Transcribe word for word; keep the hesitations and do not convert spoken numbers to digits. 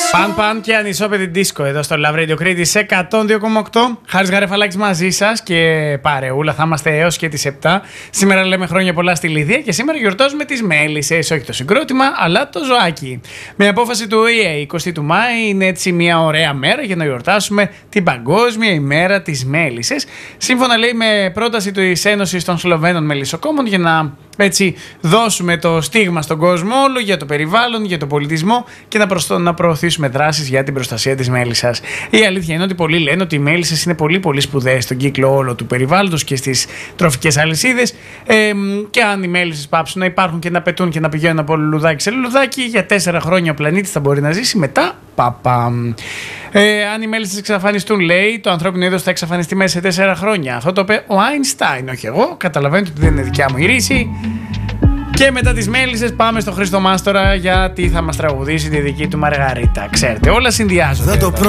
Παν παν και ανισόπεδη δίσκο εδώ στο Love Radio Crete σε εκατόν δύο κόμμα οκτώ. Χάρης Γαρεφαλάκης μαζί σας και παρεούλα. Θα είμαστε έως και τις επτά. Σήμερα λέμε χρόνια πολλά στη Λιδία και σήμερα γιορτάζουμε τις μέλισσες. Όχι το συγκρότημα, αλλά το ζωάκι. Με απόφαση του Ο Η Ε, εικοστή του Μάη είναι έτσι μια ωραία μέρα για να γιορτάσουμε την Παγκόσμια ημέρα της μέλισσες. Σύμφωνα λέει με πρόταση της Ένωσης των Σλοβαίνων Μελισσοκόμων για να έτσι δώσουμε το στίγμα στον κόσμο όλο για το περιβάλλον, για τον πολιτισμό και να, προστο... να προωθήσουμε δράσεις για την προστασία της μέλισσας. Η αλήθεια είναι ότι πολλοί λένε ότι οι μέλισσες είναι πολύ πολύ σπουδαίες στον κύκλο όλο του περιβάλλοντος και στις τροφικές αλυσίδες ε, και αν οι μέλισσες πάψουν να υπάρχουν και να πετούν και να πηγαίνουν από λουλουδάκι σε λουλουδάκι, για τέσσερα χρόνια ο πλανήτης θα μπορεί να ζήσει, μετά παπα. Ε, αν οι μέλισσες εξαφανιστούν, λέει, το ανθρώπινο είδος θα εξαφανιστεί μέσα σε τέσσερα χρόνια. Αυτό το είπε ο Άινστάιν, όχι εγώ. Καταλαβαίνετε ότι δεν είναι δικιά μου η ρίση. Και μετά τις μέλισσες πάμε στο Χρήστο Μάστορα γιατί θα μας τραγουδήσει τη δική του Μαργαρίτα. Ξέρετε, όλα συνδυάζονται.